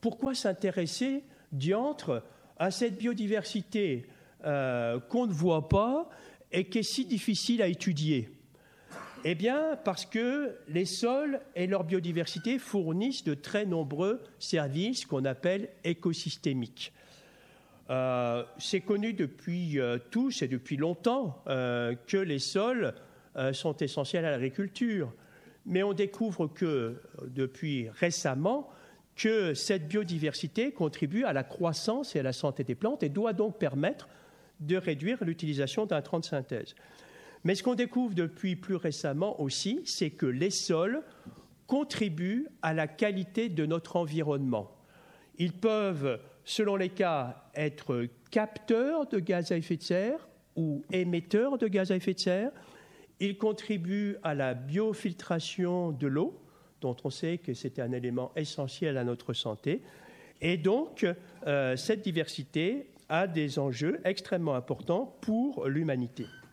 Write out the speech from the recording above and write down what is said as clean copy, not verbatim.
pourquoi s'intéresser diantre à cette biodiversité qu'on ne voit pas et qui est si difficile à étudier? Eh bien, parce que les sols et leur biodiversité fournissent de très nombreux services qu'on appelle écosystémiques. C'est connu depuis tous et depuis longtemps que les sols sont essentiels à l'agriculture. Mais on découvre que, depuis récemment, que cette biodiversité contribue à la croissance et à la santé des plantes et doit donc permettre de réduire l'utilisation d'intrants de synthèse. Mais ce qu'on découvre depuis plus récemment aussi, c'est que les sols contribuent à la qualité de notre environnement. Ils peuvent, selon les cas, être capteurs de gaz à effet de serre ou émetteurs de gaz à effet de serre. Ils contribuent à la biofiltration de l'eau, dont on sait que c'est un élément essentiel à notre santé. Et donc, cette diversité a des enjeux extrêmement importants pour l'humanité.